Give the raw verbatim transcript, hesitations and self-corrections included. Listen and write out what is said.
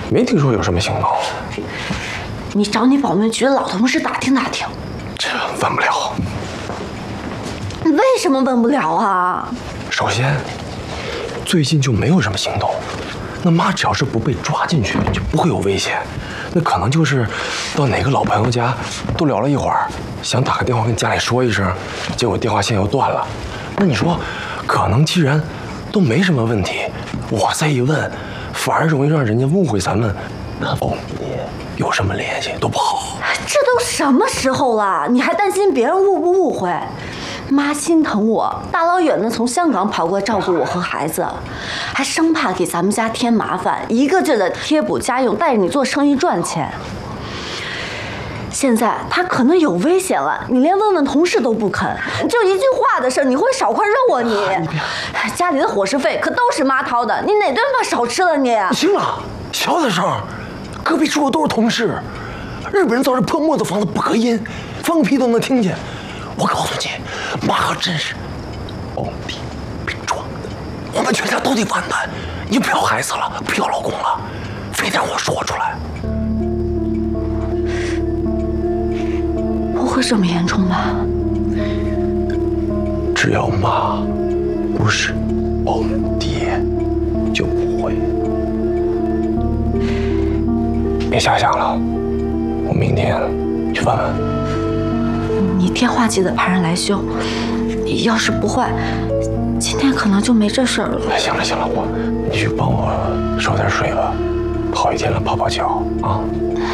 没听说有什么行动。 你找你保门局的老同事打听打听。 这问不了。 为什么问不了啊？ 首先，最近就没有什么行动。那妈只要是不被抓进去，就不会有危险。那可能就是到哪个老朋友家都聊了一会儿，想打个电话跟家里说一声，结果电话线又断了。那你说，可能既然都没什么问题，我再一问，反而容易让人家误会咱们跟凤姐有什么联系，多不好。 这都什么时候了，你还担心别人误不误会？妈心疼我，大老远的从香港跑过来照顾我和孩子，还生怕给咱们家添麻烦，一个劲儿的贴补家用，带着你做生意赚钱。现在他可能有危险了，你连问问同事都不肯，就一句话的事，你会少块肉啊你？你家里的伙食费可都是妈掏的，你哪顿饭少吃了你？ 行了，小点声，隔壁住的都是同事，日本人造这破木头房子不隔音，放屁都能听见。我告诉你，妈可真是皇帝病床的，我们全家都得完蛋。你不要孩子了，不要老公了，非得让我说出来。 不会这么严重吧？ 只要妈不是皇爹，就不会。别瞎想了，我明天去问问。 你电话记得派人来修，要是不坏，今天可能就没这事儿了。 行了行了，我你去帮我烧点水吧，好几天了，泡泡脚啊。